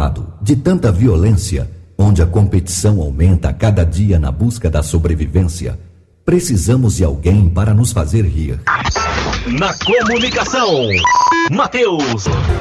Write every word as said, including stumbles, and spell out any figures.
lado, de tanta violência, onde a competição aumenta a cada dia na busca da sobrevivência, precisamos de alguém para nos fazer rir. Na comunicação, Mateus.